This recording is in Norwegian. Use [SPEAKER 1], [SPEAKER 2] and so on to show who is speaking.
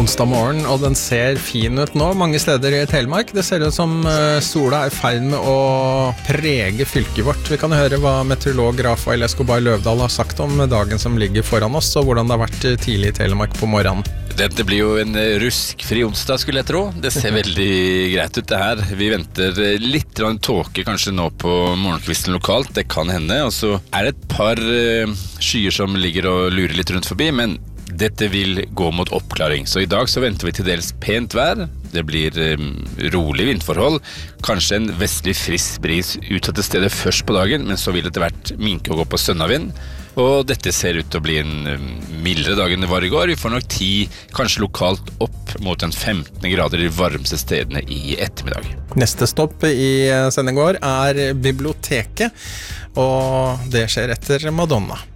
[SPEAKER 1] onsdag morgen, og den ser fin ut nå mange steder i Telemark. Det ser ut som sola i ferd med å prege fylket vårt. Vi kan høre hva meteorolog Rafael Escobar Løvdahl har sagt om dagen som ligger foran oss, og hvordan det har vært tidlig i Telemark på morgenen.
[SPEAKER 2] Dette blir jo en ruskfri onsdag, skulle jeg tro. Det ser veldig greit ut det her. Vi venter litt tåke kanskje nå på morgenkvisten lokalt, det kan hende. Og så er det et par skyer som ligger og lurer litt rundt forbi, men dette vil gå mot oppklaring. Så i dag så venter vi til dels pent vær. Det blir rolig vindforhold. Kanskje en vestlig frisk bris utsatte stedet først på dagen, men så vil det etter hvert minke og gå på sønnavind. Og dette ser ut til å bli en mildere dag enn det var i går. Vi får nok 10, kanskje lokalt opp mot en 15 grader i de varmeste stedene i ettermiddag.
[SPEAKER 1] Neste stopp i sendingen vår er biblioteket, og det skjer etter Madonna.